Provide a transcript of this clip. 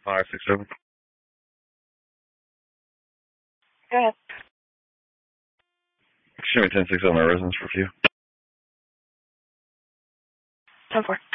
567. Go ahead. Show me 10-6 on my residence review. 10-4.